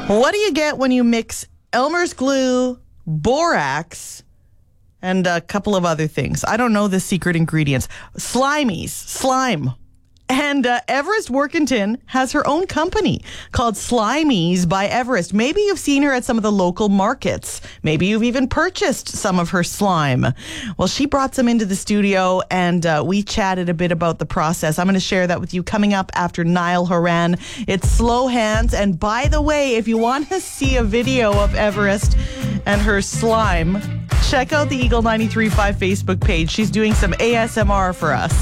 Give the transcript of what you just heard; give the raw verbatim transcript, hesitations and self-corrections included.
What do you get when you mix Elmer's glue, borax, and a couple of other things? I don't know the secret ingredients. Slimies, slime. And uh, Everest Workington has her own company called Slimies by Everest. Maybe you've seen her at some of the local markets. Maybe you've even purchased some of her slime. Well, she brought some into the studio, and uh, we chatted a bit about the process. I'm going to share that with you coming up after Niall Horan. It's Slow Hands. And by the way, if you want to see a video of Everest and her slime, check out the Eagle ninety-three point five Facebook page. She's doing some A S M R for us.